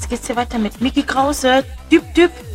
geht's hier weiter mit Mickey Krause. Düb, düb.